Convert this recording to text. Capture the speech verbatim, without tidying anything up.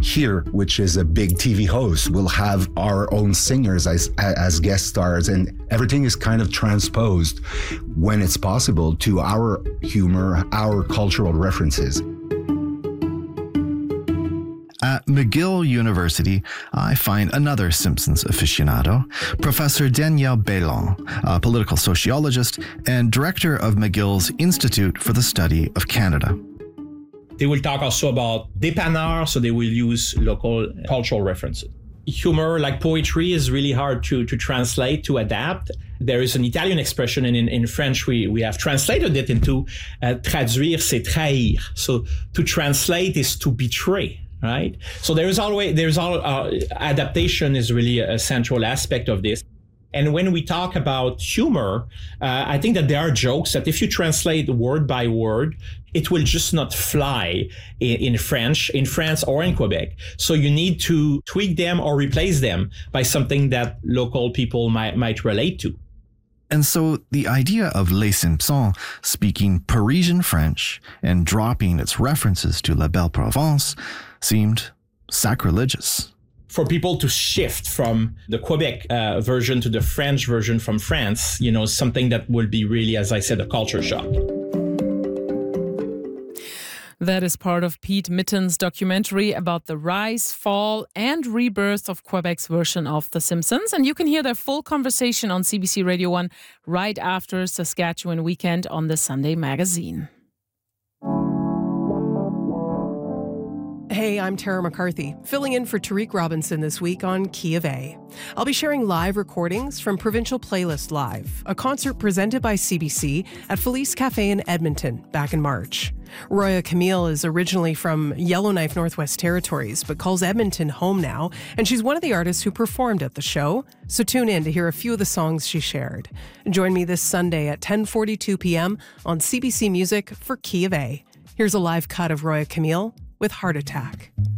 here, which is a big T V host, will have our own singers as as guest stars, and everything is kind of transposed when it's possible to our humor, our cultural references. At McGill University, I find another Simpsons aficionado, Professor Danielle Bellon, a political sociologist and director of McGill's Institute for the Study of Canada. They will talk also about dépanneur, so they will use local cultural references. Humor, like poetry, is really hard to, to translate, to adapt. There is an Italian expression, and in, in French we, we have translated it into uh, traduire, c'est trahir. So to translate is to betray. Right? So there is always, there's all, uh, adaptation is really a central aspect of this. And when we talk about humor, uh, I think that there are jokes that if you translate word by word, it will just not fly in, in French, in France or in Quebec. So you need to tweak them or replace them by something that local people might, might relate to. And so the idea of Les Simpsons speaking Parisian French and dropping its references to La Belle Province seemed sacrilegious. For people to shift from the Quebec uh, version to the French version from France, you know, something that will be really, as I said, a culture shock. That is part of Pete Mitten's documentary about the rise, fall, and rebirth of Quebec's version of The Simpsons. And you can hear their full conversation on C B C Radio one right after Saskatchewan Weekend on the Sunday Magazine. Hey, I'm Tara McCarthy, filling in for Tariq Robinson this week on Key of A. I'll be sharing live recordings from Provincial Playlist Live, a concert presented by C B C at Felice Cafe in Edmonton back in March. Roya Camille is originally from Yellowknife, Northwest Territories, but calls Edmonton home now, and she's one of the artists who performed at the show. So tune in to hear a few of the songs she shared. Join me this Sunday at ten forty-two p.m. on C B C Music for Key of A. Here's a live cut of Roya Camille with Heart Attack.